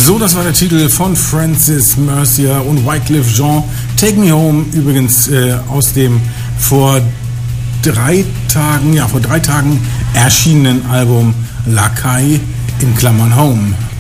So, das war der Titel von Francis Mercier und Wyclef Jean. Take Me Home, übrigens aus dem vor drei Tagen erschienenen Album La Caille in Klammern Home.